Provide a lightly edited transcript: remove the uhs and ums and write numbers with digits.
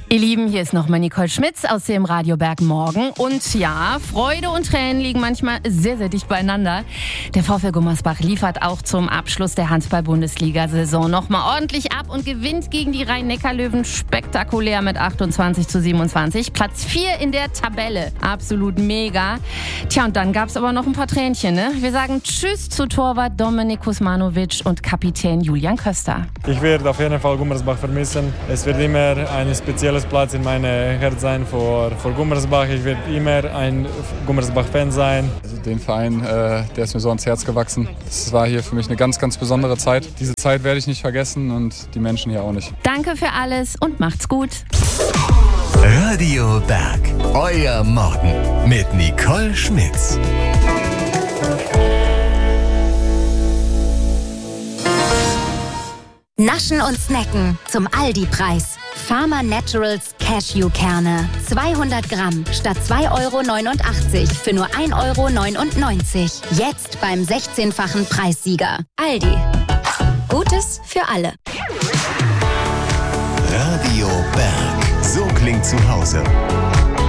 Ihr Lieben, hier ist nochmal Nicole Schmitz aus dem Radio Bergmorgen. Und ja, Freude und Tränen liegen manchmal sehr, sehr dicht beieinander. Der VfL Gummersbach liefert auch zum Abschluss der Handball-Bundesliga-Saison nochmal ordentlich ab und gewinnt gegen die Rhein-Neckar-Löwen spektakulär mit 28:27. Platz 4 in der Tabelle. Absolut mega. Tja, und dann gab's aber noch ein paar Tränchen, ne? Wir sagen Tschüss zu Torwart Dominik Kuzmanovic und Kapitän Julian Köster. Ich werde auf jeden Fall Gummersbach vermissen. Es wird immer ein spezielles Platz in meinem Herz sein vor Gummersbach. Ich werde immer ein Gummersbach-Fan sein. Also den Verein, der ist mir so ans Herz gewachsen. Das war hier für mich eine ganz, ganz besondere Zeit. Diese Zeit werde ich nicht vergessen und die Menschen hier auch nicht. Danke für alles und macht's gut. Radio Berg, euer Morgen mit Nicole Schmitz. Naschen und Snacken zum Aldi-Preis. Farmer Naturals Cashewkerne. 200 Gramm statt 2,89 € für nur 1,99 €. Jetzt beim 16-fachen Preissieger. Aldi. Gutes für alle. Radio Berg. So klingt zu Hause.